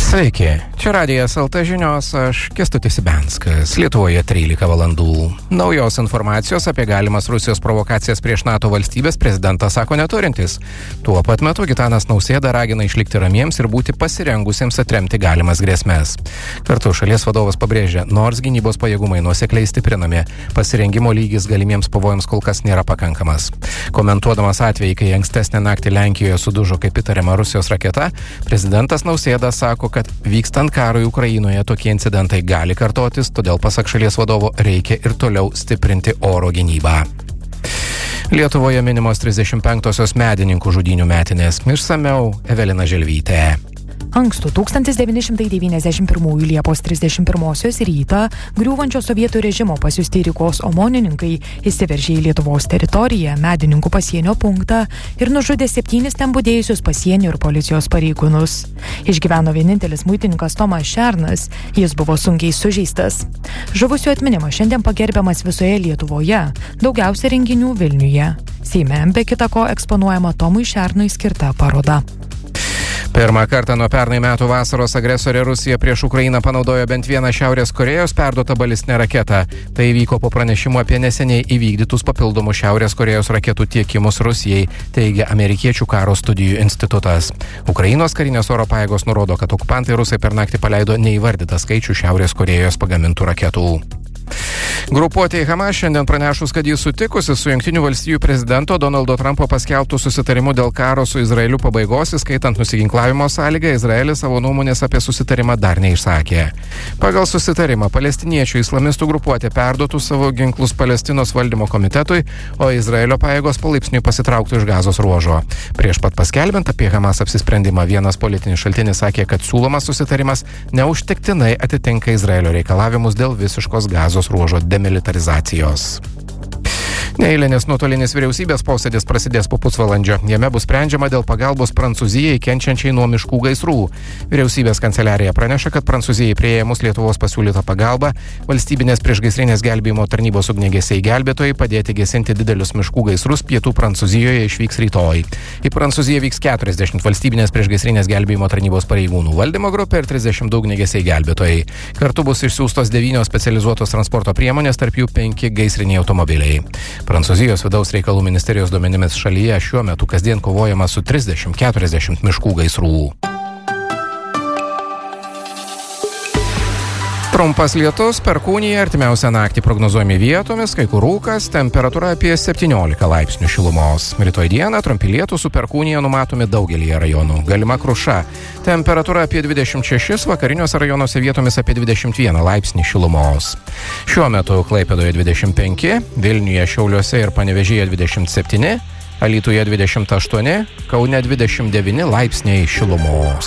Sveiki, čia Radijas LT žinios, aš Kęstutis Ibenskas. Lietuvoje 13 valandų. Naujos informacijos apie galimas Rusijos provokacijas prieš NATO valstybės prezidentas sako neturintis. Tuo pat metu Gitanas Nausėda ragina išlikti ramiems ir būti pasirengusiems atremti galimas grėsmes. Kartu šalies vadovas pabrėžia, nors gynybos pajėgumai nuosekliai stiprinami, pasirengimo lygis galimiems pavojams kol kas nėra pakankamas. Komentuodamas atvejį, kai ankstesnę naktį Lenkijoje sudužo, kaip įtariama, Rusijos raketa, prezidentas Nausėda sako, kad vykstant karui Ukrainoje tokie incidentai gali kartotis, todėl pasak šalies vadovo reikia ir toliau stiprinti oro gynybą. Lietuvoje minimos 35-osios medininkų žudynių metinės. Išsamiau Evelina Želvytė. Ankstų 1991 Liepos 31 rytą griūvančio sovietų režimo pasiųsti Rygos omonininkai įsiveržė į Lietuvos teritoriją, medininkų pasienio punktą ir nužudė 7 ten budėjusius pasienio ir policijos pareigūnus. Išgyveno vienintelis muitininkas Tomas Šernas, jis buvo sunkiai sužeistas. Žuvusių atminimas šiandien pagerbiamas visoje Lietuvoje, daugiausia renginių Vilniuje. Seime be kita ko eksponuojama Tomui Šernui skirta paroda. Pirmą kartą nuo pernai metų vasaros agresorė Rusija prieš Ukrainą panaudojo bent vieną Šiaurės Korėjos perduotą balistinę raketą. Tai įvyko po pranešimų apie neseniai įvykdytus papildomus Šiaurės Korėjos raketų tiekimus Rusijai, teigia Amerikiečių karo studijų institutas. Ukrainos karinės oro pajėgos nurodo, kad okupantai Rusai per naktį paleido neįvardytą skaičių Šiaurės Korėjos pagamintų raketų. Grupuotė Hamas šiandien pranešus, kad jis sutikusi su Jungtinių valstijų prezidento Donaldo Trumpo paskelbtų susitarimu dėl karo su Izraeliu pabaigos, įskaitant nusiginklavimo sąlygą, Izraelis savo nuomonės apie susitarimą dar neišsakė. Pagal susitarimą palestiniečių islamistų grupuotė perduotų savo ginklus Palestinos valdymo komitetui, o Izraelio pajėgos palaipsniui pasitrauktų iš Gazos ruožo. Prieš pat paskelbiant apie Hamas apsisprendimą, vienas politinis šaltinis sakė, kad siūlomas susitarimas neužtektinai atitinka Izraelio reikalavimus dėl visiškos Gazos ruožo demilitarizacijos. Neeilinis nuotolinis vyriausybės posėdis prasidės po pusvalandžio. Jame bus sprendžiama dėl pagalbos Prancūzijai kenčiančiai nuo miškų gaisrų. Vyriausybės kanceliarija praneša, kad Prancūzijai priėmus Lietuvos pasiūlytą pagalbą, valstybinės priešgaisrinės gelbėjimo tarnybos ugniagesiai gelbėtojai padėti gesinti didelius miškų gaisrus pietų Prancūzijoje išvyks rytoj. Į Prancūziją vyks 40 valstybinės priešgaisrinės gelbėjimo tarnybos pareigūnų valdymo grupė ir 30 ugniagesiai gelbėtojai. Kartu bus išsiųstos 9 specializuotos transporto priemonės, tarp jų 5 gaisriniai automobiliai. Prancūzijos vidaus reikalų ministerijos duomenimis šalyje šiuo metu kasdien kovojama su 30-40 miškų gaisrų. Trumpas lietus, perkūnija, artimiausią naktį prognozuojami vietomis, kai kur rūkas, temperatūra apie 17 laipsnių šilumos. Rytoj dieną trumpi lietūs su perkūnija numatomi daugelyje rajonų. Galima kruša. Temperatūra apie 26, vakariniuose rajonuose vietomis apie 21 laipsnį šilumos. Šiuo metu Klaipėdoje 25, Vilniuje, Šiauliuose ir Panevėžyje 27, Alytuje 28, Kaune 29 laipsniai šilumos.